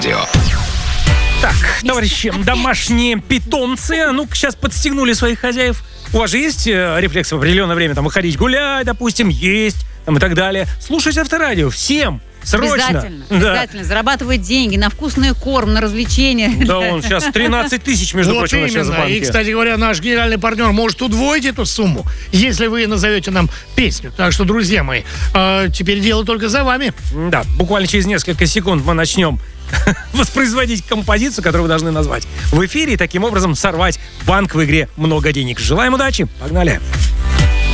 Так, товарищи, домашние питомцы, ну-ка, сейчас подстегнули своих хозяев. У вас же есть рефлекс в определенное время, там, выходить гулять, допустим, есть, там, и так далее. Слушайте Авторадио всем. Срочно. Обязательно. Зарабатывать деньги на вкусный корм, на развлечения. Да, он сейчас 13 тысяч, между прочим, сейчас в банке. И, кстати говоря, наш генеральный партнер может удвоить эту сумму, если вы назовете нам песню. Так что, друзья мои, теперь дело только за вами. Да, буквально через несколько секунд мы начнем воспроизводить композицию, которую вы должны назвать в эфире, и таким образом сорвать банк в игре «Много денег». Желаем удачи. Погнали.